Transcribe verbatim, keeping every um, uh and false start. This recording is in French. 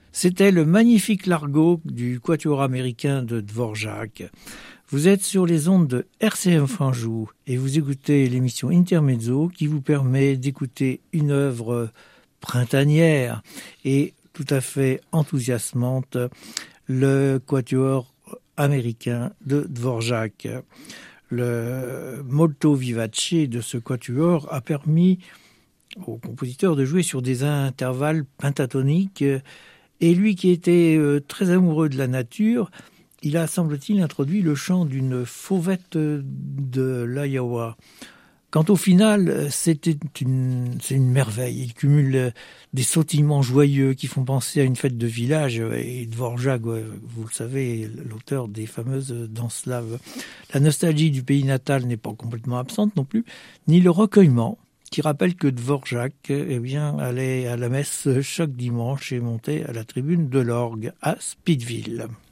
C'était le magnifique Largo du quatuor américain de Dvorak. Vous êtes sur les ondes de R C M Fanjou et vous écoutez l'émission Intermezzo qui vous permet d'écouter une œuvre printanière et tout à fait enthousiasmante, le quatuor américain de Dvorak. Le molto vivace de ce quatuor a permis au compositeur de jouer sur des intervalles pentatoniques. Et lui qui était très amoureux de la nature, il a, semble-t-il, introduit le chant d'une fauvette de l'Iowa. Quant au final, c'était une, c'est une merveille. Il cumule des sautillements joyeux qui font penser à une fête de village. Et Dvorak, vous le savez, l'auteur des fameuses danses slaves. La nostalgie du pays natal n'est pas complètement absente non plus, ni le recueillement, qui rappelle que Dvorak eh bien, allait à la messe chaque dimanche et montait à la tribune de l'orgue à Speedville.